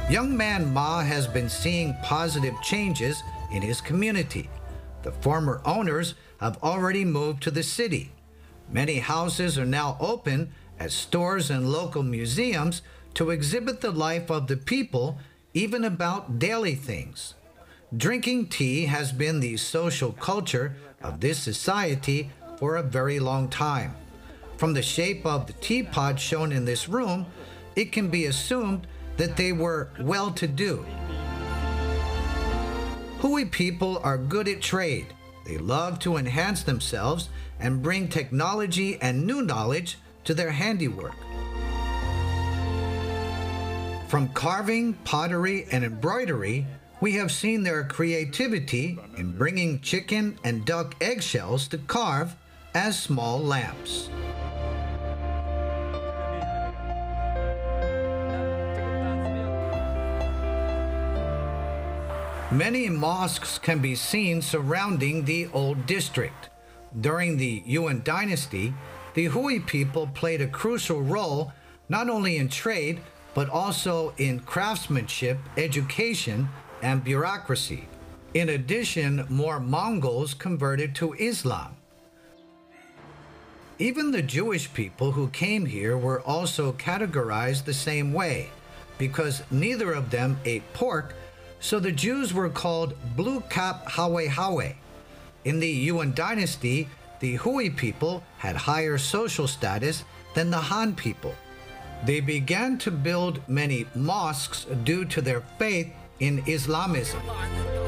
Young man Ma has been seeing positive changes in his community. The former owners have already moved to the city. Many houses are now open as stores and local museums to exhibit the life of the people, even about daily things. Drinking tea has been the social culture of this society for a very long time. From the shape of the teapot shown in this room, it can be assumed that they were well-to-do. Hui people are good at trade. They love to enhance themselves and bring technology and new knowledge to their handiwork. From carving, pottery, and embroidery, we have seen their creativity in bringing chicken and duck eggshells to carve as small lamps. Many mosques can be seen surrounding the old district. During the Yuan dynasty, the Hui people played a crucial role not only in trade, but also in craftsmanship, education, and bureaucracy. In addition, more Mongols converted to Islam. Even the Jewish people who came here were also categorized the same way, because neither of them ate pork, so the Jews were called Blue Cap Hawe Hawe. In the Yuan dynasty, the Hui people had higher social status than the Han people. They began to build many mosques due to their faith in Islamism.